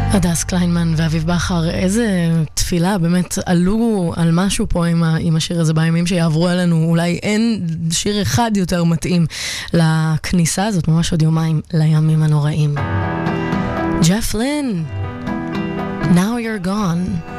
הדס קליינמן ואביב בחר, איזה תפילה, באמת עלו על משהו פה עם השיר הזה בימים שיעברו אלינו, אולי אין שיר אחד יותר מתאים לכניסה הזאת, ממש עוד יומיים לימים הנוראים. ג'ף לין, Now You're Gone.